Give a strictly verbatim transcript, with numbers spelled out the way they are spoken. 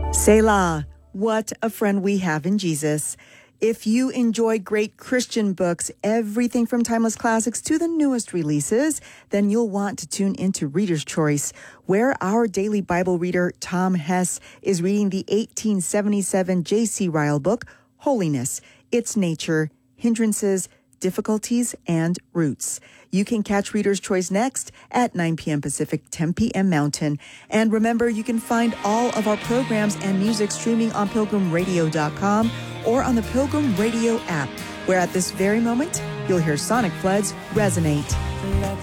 Selah, what a friend we have in Jesus. If you enjoy great Christian books, everything from timeless classics to the newest releases, then you'll want to tune into Reader's Choice, where our daily Bible reader, Tom Hess, is reading the eighteen seventy-seven J C Ryle book, Holiness, Its Nature, Hindrances, Difficulties, and Roots. You can catch Reader's Choice next at nine p.m. Pacific, ten p.m. Mountain. And remember, you can find all of our programs and music streaming on pilgrim radio dot com or on the Pilgrim Radio app, where at this very moment, you'll hear Sonic Flood's Resonate.